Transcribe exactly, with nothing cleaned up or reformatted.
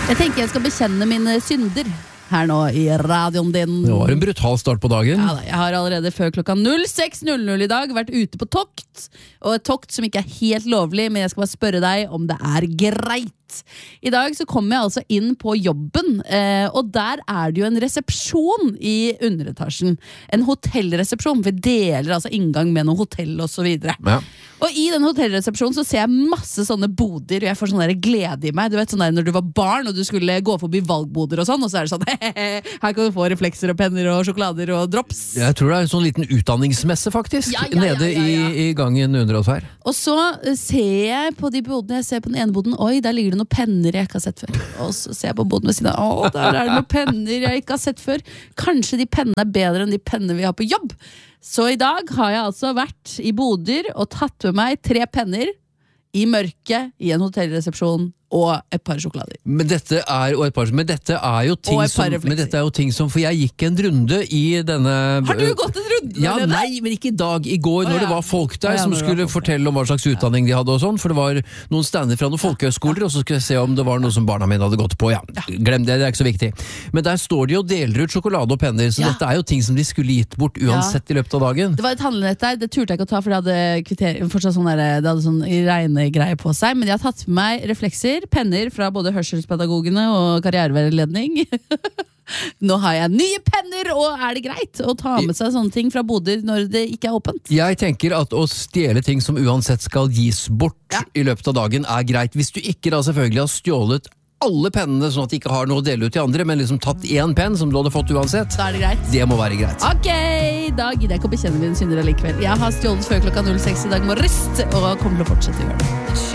Jeg tenker jeg skal bekjenne mine synder her nå i radioen din. Det var en brutal start på dagen. Ja, jeg har allerede før klokka null seks null null i dag vært ute på tokt, og et tokt som ikke er helt lovlig, men jeg skal bare spørre deg om det er greit. I dag så kommer jeg altså inn på jobben, eh, og der er det jo en resepsjon i underetasjen. En hotellresepsjon, vi deler altså inngang med noen hotell og så videre. Ja. Og i den hotellresepsjonen så ser jeg masse sånne boder, og jeg får sånn der glede i meg. Du vet sånn der når du var barn, og du skulle gå forbi valgboder og sånn, og så er det sånn, her kan du få reflekser og penner og sjokolader og drops. Jeg tror det er en sånn liten utdanningsmesse faktisk, ja, ja, ja, nede ja, ja. I, i gangen under oss her. Og så ser jeg på de bodene, jeg ser på den ene boden, oi, der ligger det noen penner jeg ikke har sett før. Og så ser jeg på boden ved siden av, å, der er det noen penner jeg ikke har sett før. Kanskje de pennene er bedre enn de pennene vi har på jobb. Så i dag har jeg altså vært i boder og tatt med meg tre penner i mørket i en hotellresepsjon og et par sjokolader. Men dette er, og et par, men dette er jo ting som, men dette er jo ting som, for jeg gikk en runde i denne... Har du gått en runde? Ja, nei, men ikke i dag, i går, Å, når ja. det var folk der Å, ja, som når det var skulle folk fortelle om hva slags utdanning de hadde og sånn, for det var noen stander fra noen folkehøyskoler, og så skulle jeg se om det var noe som barna mine hadde gått på, ja, glem det, det er ikke så viktig. Men der står de og deler ut sjokolade og penner, så Ja. dette er jo ting som de skulle gitt bort uansett i løpet av dagen. Det var et handlenett der, det turte jeg ikke å ta, for det hadde, kvitter, fortsatt sånn der, det hadde sånn regnegreie på seg, men jeg har tatt med meg reflekser, penner fra både hørselspedagogene og karriereveiledning. Nå har jeg nye penner, og er det greit å ta med seg sånne ting fra boder når det ikke er åpent? Jeg tenker at å stjele ting som uansett skal gis bort Ja. i løpet av dagen er greit, hvis du ikke da selvfølgelig har stjålet alle pennene sånn at de ikke har noe å dele ut til andre, men liksom tatt én penn som du hadde fått uansett. Da er det greit. Det må være greit. Ok, da gidder jeg ikke å bekjenne mine synder allikevel. Jeg har stjålet før klokka null seks i dag morges, og kommer til å fortsette å gjøre det.